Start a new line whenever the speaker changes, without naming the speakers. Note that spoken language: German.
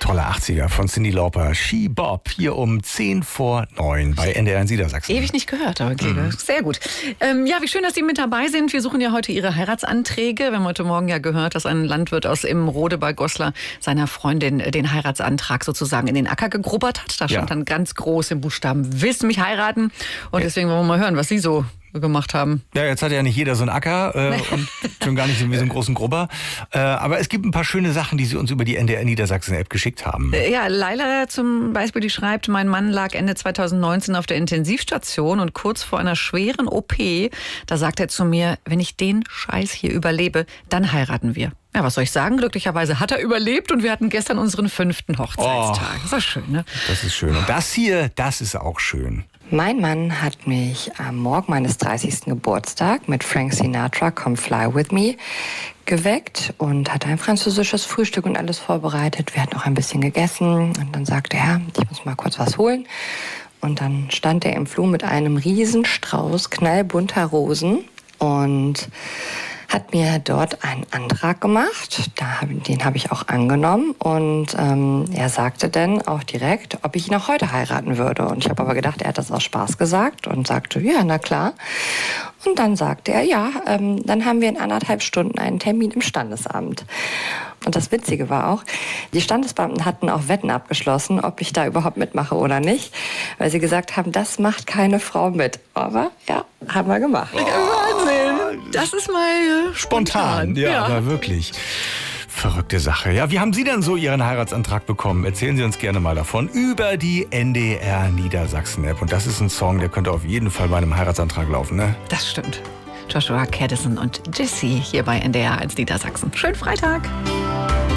Tolle 80er von Cyndi Lauper, She Bop, hier um 10:10 bei NDR in Niedersachsen.
Ewig nicht gehört, aber sehr gut. Ja, wie schön, dass Sie mit dabei sind. Wir suchen ja heute Ihre Heiratsanträge. Wir haben heute Morgen ja gehört, dass ein Landwirt aus Immerode bei Goslar seiner Freundin den Heiratsantrag sozusagen in den Acker gegrubbert hat. Da stand dann ganz groß im Buchstaben, willst du mich heiraten? Und deswegen wollen wir mal hören, was Sie so gemacht haben.
Ja, jetzt hat ja nicht jeder so einen Acker und schon gar nicht so einen großen Grubber. Aber es gibt ein paar schöne Sachen, die Sie uns über die NDR Niedersachsen-App geschickt haben.
Ja, Laila zum Beispiel, die schreibt, mein Mann lag Ende 2019 auf der Intensivstation und kurz vor einer schweren OP, da sagt er zu mir, wenn ich den Scheiß hier überlebe, dann heiraten wir. Ja, was soll ich sagen? Glücklicherweise hat er überlebt und wir hatten gestern unseren 5. Hochzeitstag. Das ist schön, ne?
Das ist schön. Und das hier, das ist auch schön.
Mein Mann hat mich am Morgen meines 30. Geburtstags mit Frank Sinatra, Come Fly With Me, geweckt und hat ein französisches Frühstück und alles vorbereitet. Wir hatten auch ein bisschen gegessen und dann sagte er, ich muss mal kurz was holen. Und dann stand er im Flur mit einem Riesenstrauß knallbunter Rosen und hat mir dort einen Antrag gemacht. Den habe ich auch angenommen. Und er sagte dann auch direkt, ob ich ihn auch heute heiraten würde. Und ich habe aber gedacht, er hat das aus Spaß gesagt und sagte, ja, na klar. Und dann sagte er, ja, dann haben wir in 1,5 Stunden einen Termin im Standesamt. Und das Witzige war auch, die Standesbeamten hatten auch Wetten abgeschlossen, ob ich da überhaupt mitmache oder nicht. Weil sie gesagt haben, das macht keine Frau mit. Aber ja, haben wir gemacht.
Wahnsinn! Das ist mal
spontan. Ja, aber wirklich. Verrückte Sache. Ja, wie haben Sie denn so Ihren Heiratsantrag bekommen? Erzählen Sie uns gerne mal davon über die NDR Niedersachsen-App. Und das ist ein Song, der könnte auf jeden Fall bei einem Heiratsantrag laufen, ne?
Das stimmt. Joshua Caddison und Jessie hier bei NDR 1 Niedersachsen. Schönen Freitag!